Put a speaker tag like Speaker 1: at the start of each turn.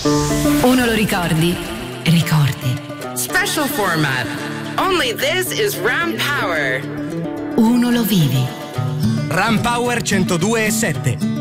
Speaker 1: Uno lo ricordi? Ricordi.
Speaker 2: Special format. Only this is Ram Power.
Speaker 1: Uno lo vivi.
Speaker 3: Ram Power 102.7.